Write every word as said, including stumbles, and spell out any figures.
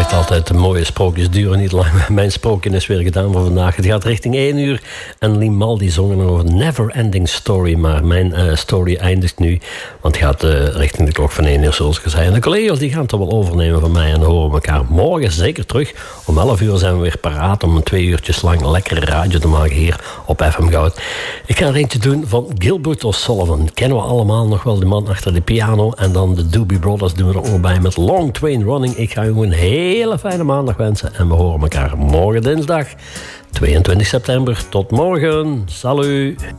Altijd de mooie sprookjes duren niet lang. Mijn sprookje is weer gedaan voor vandaag. Het gaat richting één uur. En Limaldi zong er over Never Ending Story. Maar mijn uh, story eindigt nu. Want het gaat uh, richting de klok van één uur, zoals gezegd. En de collega's die gaan het wel overnemen van mij. En dan horen we elkaar morgen zeker terug. Om elf uur zijn we weer paraat om een twee uurtjes lang lekkere radio te maken hier op F M Goud. Ik ga er eentje doen van Gilbert O'Sullivan. Kennen we allemaal nog wel, de man achter de piano. En dan de Doobie Brothers doen we er ook bij met Long Train Running. Ik ga je een hele fijne maandag wensen. En we horen elkaar morgen dinsdag, tweeëntwintig september. Tot morgen. Salut.